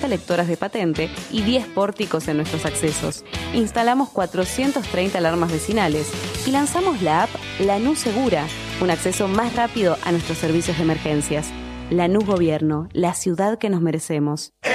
lectoras de patente y 10 pórticos en nuestros accesos. Instalamos 430 alarmas vecinales y lanzamos la app Lanús Segura, un acceso más rápido a nuestros servicios de emergencias. Lanús Gobierno, la ciudad que nos merecemos.